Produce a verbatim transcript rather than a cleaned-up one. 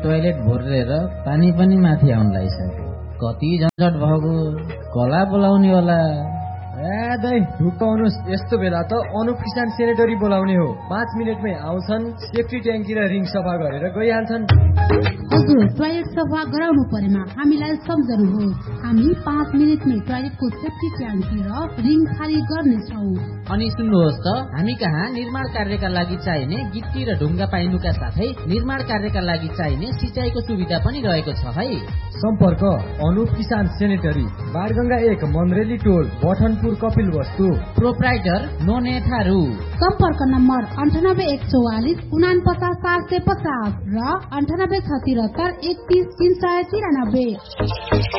Toilet Bhorer पानी पनि माथि आउन लागिसक्यो। कति झन्झट भएको, कला बोलाउने होला। ए दाइ ढुक्काउनुहोस्, यस्तो बेला त अनुप किसान सेनेटरी बोलाउने हो। पाँच मिनटमै आउँछन्, सेफ्टी ट्याङ्की र रिङ सफा गरेर गइहाल्छन्। हजुर, टोयलेट सफा गराउनु परेमा हामीलाई सम्झनुहोस्। हामी पाँच मिनटमै टोयलेटको सेफ्टी ट्याङ्की र रिङ खाली गर्नेछौँ। अनि सुन्नुहोस् त, हामी कहाँ निर्माण कार्यका लागि चाहिने गिट्टी र ढुङ्गा पाइनुका साथै निर्माण कार्यका लागि चाहिने सिँचाइको सुविधा पनि रहेको छ है। सम्पर्क अनुप किसान सेनेटरी, बारगंगा एक, मन्रेली टोल, बठनपुर, कपिल वस्तु। प्रोप्राइटर नोने थारू। सम्पर्क नम्बर अन्ठानब्बे एक चौवालिस उनापचास सात सय पचास र अन्ठानब्बे छ त्रिहत्तर एकतिस तीन सय तिरानब्बे।